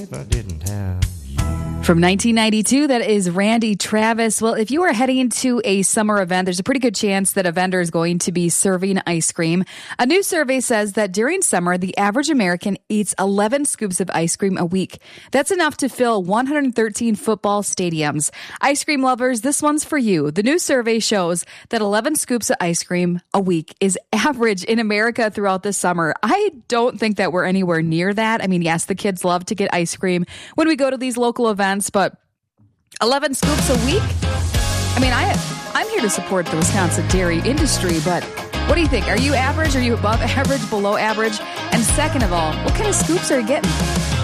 I didn't have you. From 1992, that is Randy Travis. Well, if you are heading into a summer event, there's a pretty good chance that a vendor is going to be serving ice cream. A new survey says that during summer, the average American eats 11 scoops of ice cream a week. That's enough to fill 113 football stadiums. Ice cream lovers, this one's for you. The new survey shows that 11 scoops of ice cream a week is average in America throughout the summer. I don't think that we're anywhere near that. I mean, yes, the kids love to get ice cream when we go to these local events, but 11 scoops a week? I mean, I'm here to support the Wisconsin dairy industry, but what do you think? Are you average? Are you above average, below average? And second of all, what kind of scoops are you getting?